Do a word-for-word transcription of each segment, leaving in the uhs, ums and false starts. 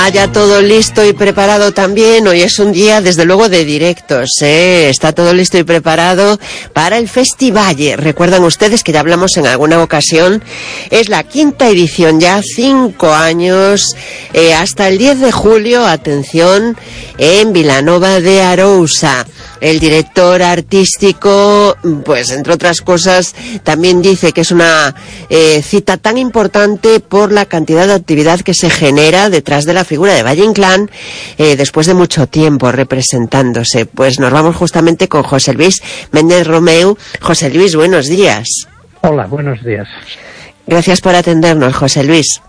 Ya todo listo y preparado también. Hoy es un día, desde luego, de directos, ¿eh? Está todo listo y preparado para el Festivalle. Recuerdan ustedes que ya hablamos en alguna ocasión. Es la quinta edición ya, cinco años, eh, hasta el diez de julio, atención, en Vilanova de Arousa. El director artístico, pues entre otras cosas, también dice que es una eh, cita tan importante por la cantidad de actividad que se genera detrás de la figura de Valle Inclán, eh, después de mucho tiempo representándose. Pues nos vamos justamente con José Luis Méndez Romeu. José Luis, buenos días. Hola, buenos días. Gracias por atendernos, José Luis.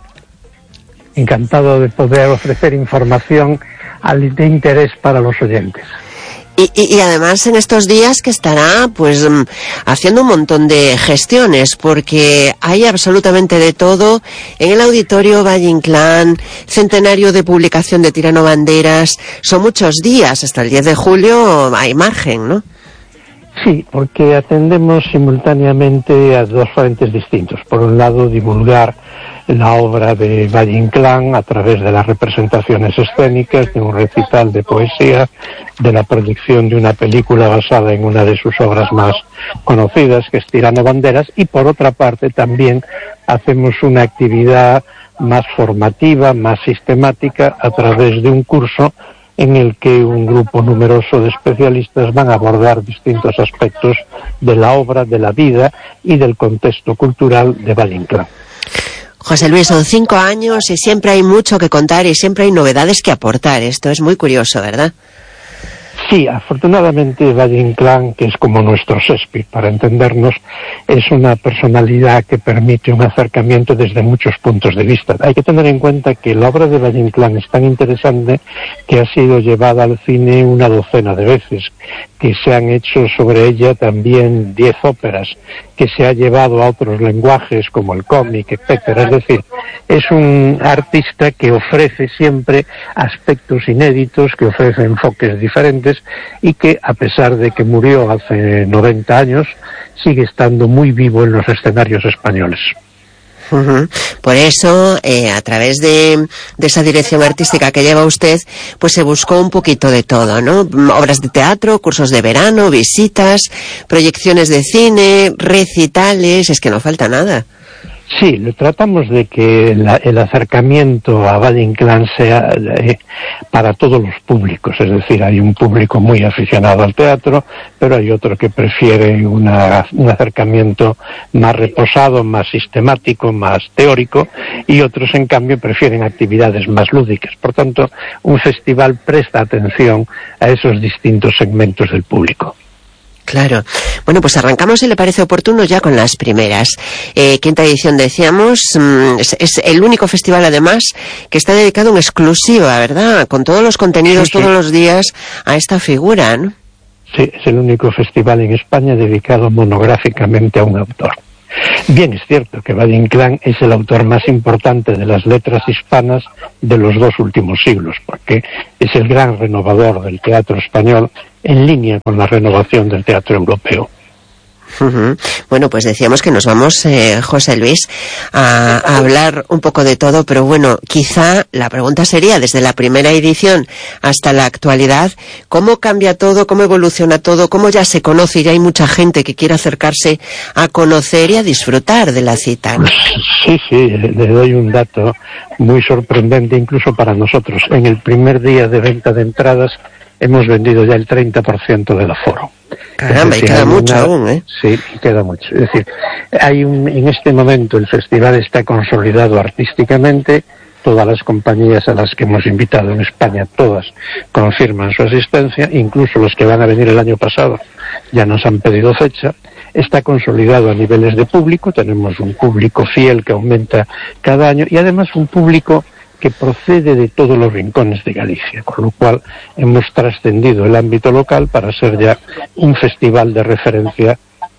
Encantado de poder ofrecer información de interés para los oyentes. Y, y, y además en estos días que estará pues haciendo un montón de gestiones, porque hay absolutamente de todo en el Auditorio Valle Inclán, centenario de publicación de Tirano Banderas. Son muchos días, hasta el diez de julio hay margen, ¿no? Sí, porque atendemos simultáneamente a dos frentes distintos. Por un lado, divulgar la obra de Valle Inclán a través de las representaciones escénicas, de un recital de poesía, de la proyección de una película basada en una de sus obras más conocidas, que es Tirano Banderas, y por otra parte también hacemos una actividad más formativa, más sistemática, a través de un curso en el que un grupo numeroso de especialistas van a abordar distintos aspectos de la obra, de la vida y del contexto cultural de Valle Inclán. José Luis, son cinco años y siempre hay mucho que contar y siempre hay novedades que aportar. Esto es muy curioso, ¿verdad? Sí, afortunadamente Valle Inclán, que es como nuestro Shakespeare, para entendernos, es una personalidad que permite un acercamiento desde muchos puntos de vista. Hay que tener en cuenta que la obra de Valle Inclán es tan interesante que ha sido llevada al cine una docena de veces, que se han hecho sobre ella también diez óperas, que se ha llevado a otros lenguajes como el cómic, etcétera. Es decir, es un artista que ofrece siempre aspectos inéditos, que ofrece enfoques diferentes y que, a pesar de que murió hace noventa años, sigue estando muy vivo en los escenarios españoles. Uh-huh. Por eso, eh, a través de, de esa dirección artística que lleva usted, pues se buscó un poquito de todo, ¿no? Obras de teatro, cursos de verano, visitas, proyecciones de cine, recitales, es que no falta nada. Sí, tratamos de que la, el acercamiento a Valle Inclán sea eh, para todos los públicos, es decir, hay un público muy aficionado al teatro, pero hay otro que prefiere una, un acercamiento más reposado, más sistemático, más teórico, y otros, en cambio, prefieren actividades más lúdicas. Por tanto, un festival presta atención a esos distintos segmentos del público. Claro. Bueno, pues arrancamos, si le parece oportuno, ya con las primeras. Eh, quinta edición, decíamos, mmm, es, es el único festival, además, que está dedicado en exclusiva, ¿verdad? Con todos los contenidos, sí, sí, todos los días, a esta figura, ¿no? Sí, es el único festival en España dedicado monográficamente a un autor. Bien, es cierto que Valle Inclán es el autor más importante de las letras hispanas de los dos últimos siglos, porque es el gran renovador del teatro español, en línea con la renovación del teatro europeo. Uh-huh. Bueno, pues decíamos que nos vamos, eh, José Luis, a, a hablar un poco de todo, pero bueno, quizá la pregunta sería, desde la primera edición hasta la actualidad, ¿cómo cambia todo, cómo evoluciona todo, cómo ya se conoce y ya hay mucha gente que quiere acercarse a conocer y a disfrutar de la cita, ¿no? Sí, sí, le doy un dato muy sorprendente incluso para nosotros. En el primer día de venta de entradas hemos vendido ya el treinta por ciento del aforo. Caramba, decir, y queda mucho una... aún, ¿eh? Sí, queda mucho. Es decir, hay un... en este momento el festival está consolidado artísticamente. Todas las compañías a las que hemos invitado en España, todas confirman su asistencia, incluso los que van a venir el año pasado ya nos han pedido fecha. Está consolidado a niveles de público, tenemos un público fiel que aumenta cada año y además un público que procede de todos los rincones de Galicia, con lo cual hemos trascendido el ámbito local para ser ya un festival de referencia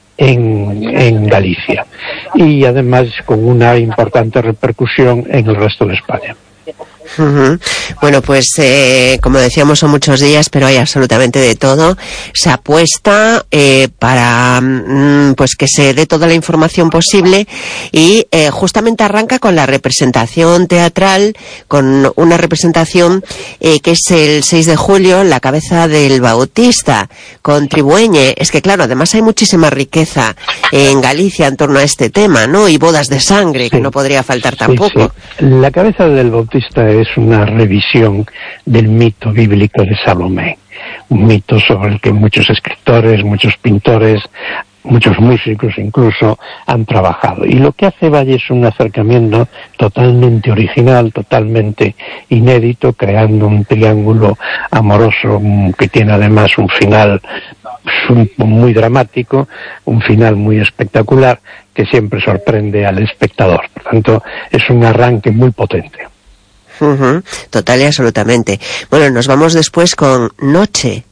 en, en Galicia y además con una importante repercusión en el resto de España. Uh-huh. Bueno, pues eh, como decíamos, son muchos días, pero hay absolutamente de todo. Se apuesta eh, para mm, pues que se dé toda la información posible y eh, justamente arranca con la representación teatral, con una representación eh, que es el seis de julio, La cabeza del Bautista, con Tribueñe. Es que claro, además hay muchísima riqueza en Galicia en torno a este tema, ¿no? Y bodas de sangre, sí, que no podría faltar tampoco. Sí, sí. La cabeza del Bautista es una revisión del mito bíblico de Salomé, un mito sobre el que muchos escritores, muchos pintores, muchos músicos incluso han trabajado. Y lo que hace Valle es un acercamiento totalmente original, totalmente inédito, creando un triángulo amoroso que tiene además un final muy dramático, un final muy espectacular que siempre sorprende al espectador. Por tanto, es un arranque muy potente. Uh-huh. Total y absolutamente. Bueno, nos vamos después con Noche.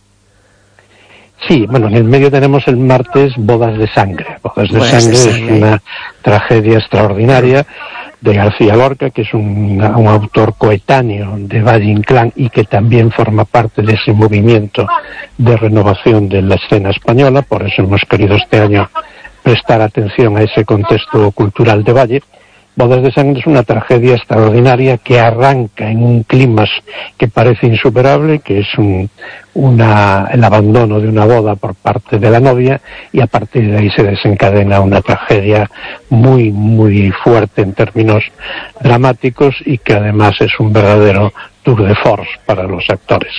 Sí, bueno, en el medio tenemos el martes Bodas de Sangre. Bodas de, Bodas sangre, de Sangre es una tragedia extraordinaria de García Lorca, que es un, un autor coetáneo de Valle Inclán y que también forma parte de ese movimiento de renovación de la escena española. Por eso hemos querido este año prestar atención a ese contexto cultural de Valle. Bodas de Sangre es una tragedia extraordinaria que arranca en un clímax que parece insuperable, que es un, una, el abandono de una boda por parte de la novia, y a partir de ahí se desencadena una tragedia muy, muy fuerte en términos dramáticos y que además es un verdadero tour de force para los actores.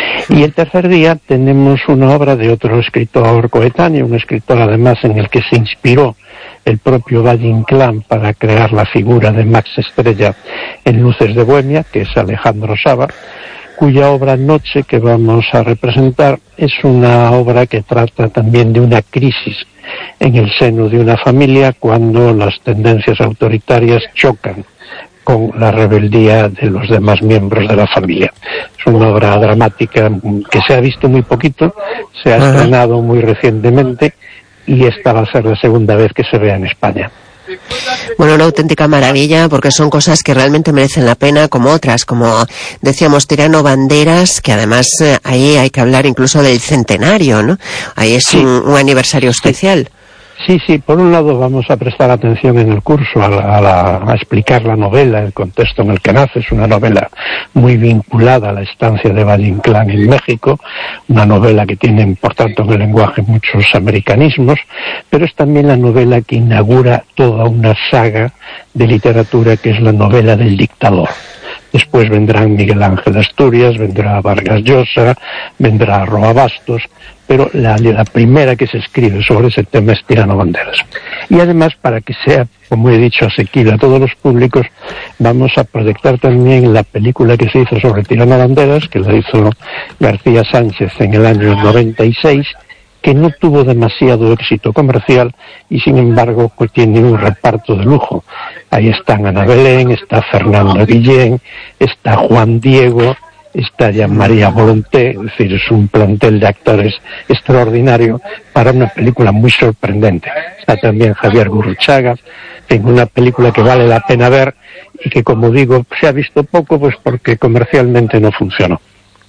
Y el tercer día tenemos una obra de otro escritor coetáneo, un escritor además en el que se inspiró el propio Valle Inclán para crear la figura de Max Estrella en Luces de Bohemia, que es Alejandro Saba, cuya obra Noche que vamos a representar es una obra que trata también de una crisis en el seno de una familia cuando las tendencias autoritarias chocan con la rebeldía de los demás miembros de la familia. Es una obra dramática que se ha visto muy poquito, se ha uh-huh. estrenado muy recientemente y esta va a ser la segunda vez que se vea en España. Bueno, una auténtica maravilla, porque son cosas que realmente merecen la pena, como otras, como decíamos, Tirano Banderas, que además eh, ahí hay que hablar incluso del centenario, ¿no? Ahí es sí. un, un aniversario especial. Sí. Sí, sí, por un lado vamos a prestar atención en el curso a, la, a, la, a explicar la novela, el contexto en el que nace. Es una novela muy vinculada a la estancia de Valle Inclán en México, una novela que tiene, por tanto, en el lenguaje muchos americanismos, pero es también la novela que inaugura toda una saga de literatura que es la novela del dictador. Después vendrán Miguel Ángel Asturias, vendrá Vargas Llosa, vendrá Roa Bastos, pero la, la primera que se escribe sobre ese tema es Tirano Banderas. Y además, para que sea, como he dicho, asequible a todos los públicos, vamos a proyectar también la película que se hizo sobre Tirano Banderas, que la hizo García Sánchez en el año noventa y seis, que no tuvo demasiado éxito comercial y sin embargo pues tiene un reparto de lujo. Ahí están Ana Belén, está Fernando Guillén, está Juan Diego, está ya María Volonté, es decir, es un plantel de actores extraordinario para una película muy sorprendente. Está también Javier Gurruchaga, en una película que vale la pena ver y que, como digo, se ha visto poco pues porque comercialmente no funcionó.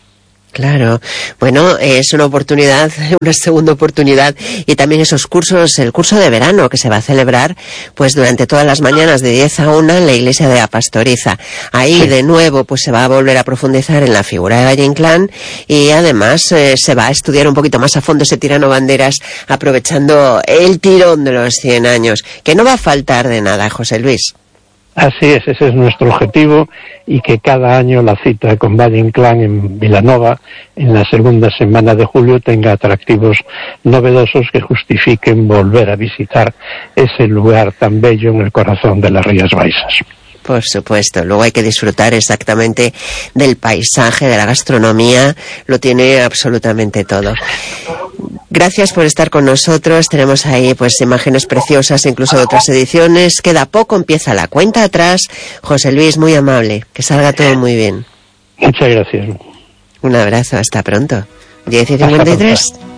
Claro, bueno, es una oportunidad, una segunda oportunidad, y también esos cursos, el curso de verano que se va a celebrar pues durante todas las mañanas de diez a una en la iglesia de la Pastoriza. Ahí sí. de nuevo pues se va a volver a profundizar en la figura de Valle Inclán y además eh, se va a estudiar un poquito más a fondo ese Tirano Banderas, aprovechando el tirón de los cien años, que no va a faltar de nada, José Luis. Así es, ese es nuestro objetivo, y que cada año la cita con Valle Inclán en Vilanova en la segunda semana de julio tenga atractivos novedosos que justifiquen volver a visitar ese lugar tan bello en el corazón de las Rías Baixas. Por supuesto, luego hay que disfrutar exactamente del paisaje, de la gastronomía, lo tiene absolutamente todo. Gracias por estar con nosotros, tenemos ahí pues imágenes preciosas incluso de otras ediciones, queda poco, empieza la cuenta atrás. José Luis, muy amable, que salga todo muy bien. Muchas gracias. Un abrazo, hasta pronto. diez y cincuenta y tres.